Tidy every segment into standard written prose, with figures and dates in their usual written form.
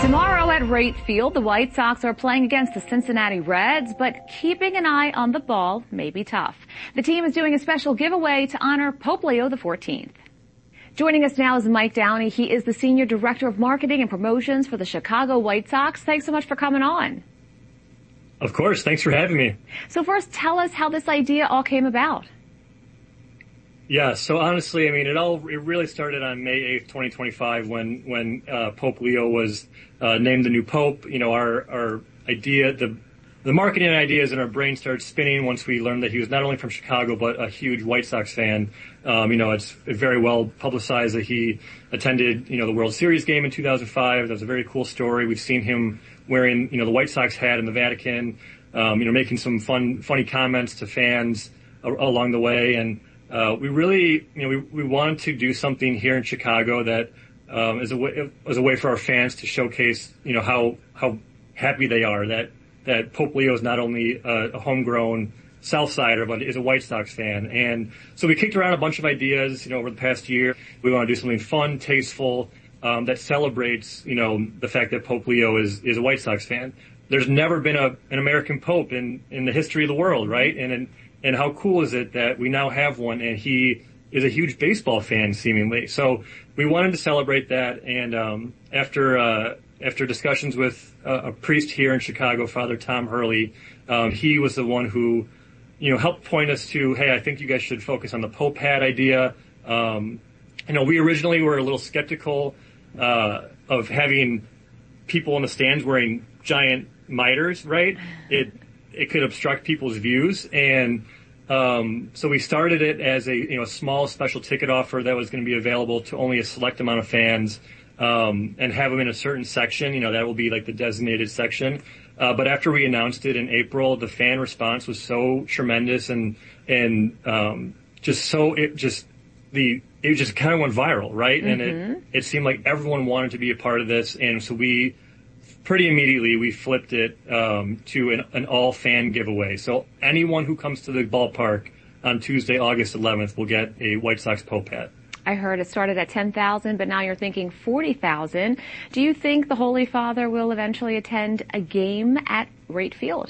Tomorrow at Wright Field, the White Sox are playing against the Cincinnati Reds, but keeping an eye on the ball may be tough. The team is doing a special giveaway to honor Pope Leo XIV. Joining us now is Mike Downey. He is the Senior Director of Marketing and Promotions for the Chicago White Sox. Thanks so much for coming on. Of course. Thanks for having me. So first, tell us how this idea all came about. Yeah, so honestly, I mean, it really started on May 8th, 2025 when Pope Leo was named the new pope. You know, our idea, the marketing ideas in our brain started spinning once we learned that he was not only from Chicago, but a huge White Sox fan. You know, it's very well publicized that he attended, you know, the World Series game in 2005. That was a very cool story. We've seen him wearing, you know, the White Sox hat in the Vatican, you know, making some funny comments to fans along the way. And we really, you know, we wanted to do something here in Chicago that is a way for our fans to showcase, you know, how happy they are that Pope Leo is not only a homegrown Southsider, but is a White Sox fan. And so we kicked around a bunch of ideas, you know, over the past year. We want to do something fun, tasteful, that celebrates, you know, the fact that Pope Leo is a White Sox fan. There's never been an American Pope in the history of the world, right? And how cool is it that we now have one, and he is a huge baseball fan, seemingly. So we wanted to celebrate that, and after discussions with a priest here in Chicago, Father Tom Hurley, he was the one who, you know, helped point us to, hey, I think you guys should focus on the Pope hat idea. You know, we originally were a little skeptical of having people in the stands wearing giant miters, right? It could obstruct people's views, and so we started it as a small special ticket offer that was going to be available to only a select amount of fans, and have them in a certain section. You know, that will be like the designated section. But after we announced it in April, the fan response was so tremendous and just it just kind of went viral, right? Mm-hmm. And it seemed like everyone wanted to be a part of this, and so we pretty immediately we flipped it to an all-fan giveaway. So anyone who comes to the ballpark on Tuesday, August 11th will get a White Sox Pope hat. I heard it started at 10,000, but now you're thinking 40,000. Do you think the Holy Father will eventually attend a game at Wright Field?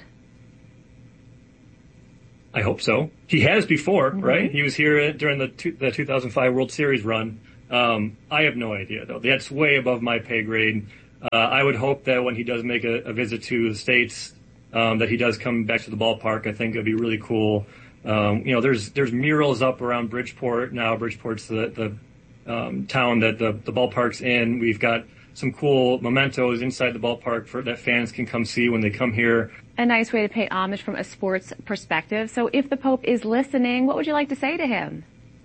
I hope so. He has before, right? He was here during the 2005 World Series run. I have no idea, though. That's way above my pay grade. I would hope that when he does make a visit to the States, that he does come back to the ballpark. I think it'd be really cool. You know, there's murals up around Bridgeport now. Bridgeport's the town that the ballpark's in. We've got some cool mementos inside the ballpark that fans can come see when they come here. A nice way to pay homage from a sports perspective. So if the Pope is listening, what would you like to say to him?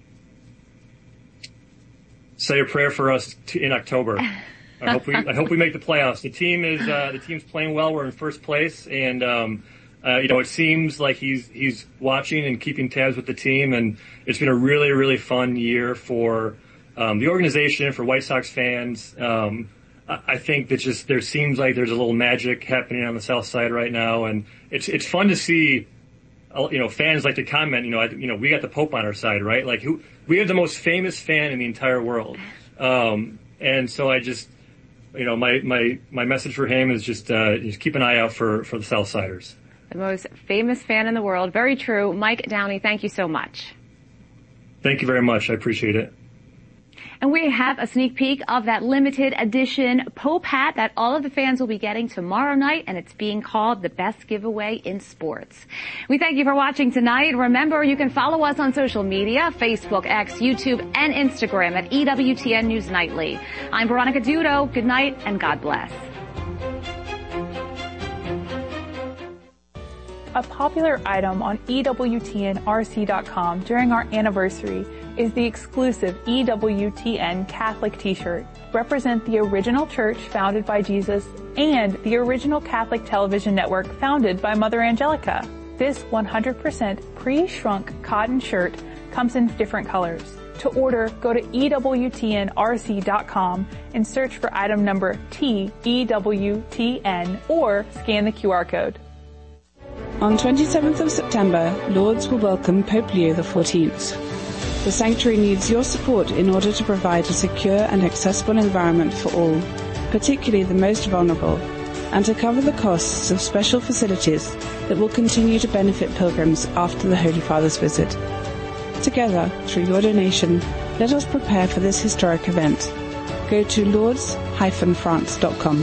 Say a prayer for us in October. I hope we make the playoffs. The team's playing well. We're in first place, and you know, it seems like he's watching and keeping tabs with the team, and it's been a really, really fun year for the organization, for White Sox fans. I think that there seems like there's a little magic happening on the South Side right now, and it's fun to see. You know, fans like to comment. You know, we got the Pope on our side, right? Like, we have the most famous fan in the entire world, and so I just, you know, my message for him is just keep an eye out for the Southsiders. The most famous fan in the world. Very true. Mike Downey, thank you so much. Thank you very much. I appreciate it. And we have a sneak peek of that limited edition Pope hat that all of the fans will be getting tomorrow night, and it's being called the best giveaway in sports. We thank you for watching tonight. Remember, you can follow us on social media, Facebook, X, YouTube, and Instagram at EWTN News Nightly. I'm Veronica Dudo. Good night, and God bless. A popular item on EWTNRC.com during our anniversary is the exclusive EWTN Catholic t-shirt. Represent the original church founded by Jesus and the original Catholic television network founded by Mother Angelica. This 100% pre-shrunk cotton shirt comes in different colors. To order, go to EWTNRC.com and search for item number TEWTN or scan the QR code. On 27th of September, Lourdes will welcome Pope Leo XIV. The sanctuary needs your support in order to provide a secure and accessible environment for all. particularly the most vulnerable, and to cover the costs of special facilities that will continue to benefit pilgrims after the Holy Father's visit. Together, through your donation, let us prepare for this historic event. Go to lourdes-france.com.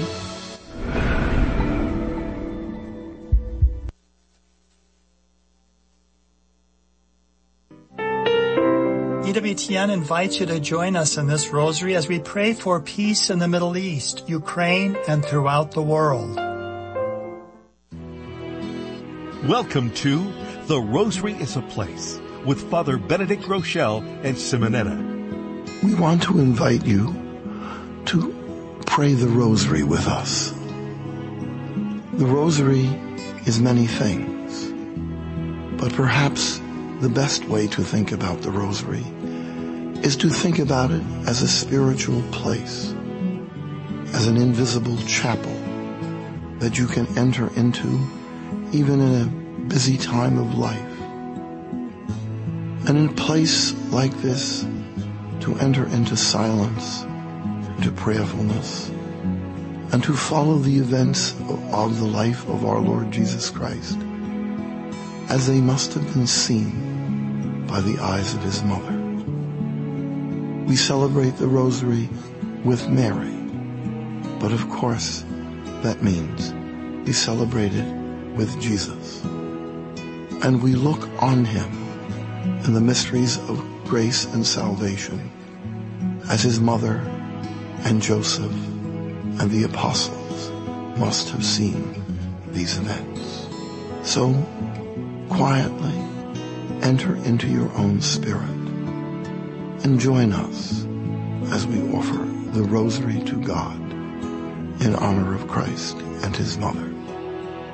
EWTN invites you to join us in this rosary as we pray for peace in the Middle East, Ukraine, and throughout the world. Welcome to The Rosary is a Place with Father Benedict Rochelle and Simonetta. We want to invite you to pray the rosary with us. The rosary is many things, but perhaps the best way to think about the rosary is to think about it as a spiritual place, as an invisible chapel that you can enter into even in a busy time of life. And in a place like this, to enter into silence, into prayerfulness, and to follow the events of the life of our Lord Jesus Christ as they must have been seen by the eyes of his mother. We celebrate the rosary with Mary, but of course that means we celebrate it with Jesus. And we look on him in the mysteries of grace and salvation as his mother and Joseph and the apostles must have seen these events. So, quietly enter into your own spirit and join us as we offer the rosary to God in honor of Christ and his mother.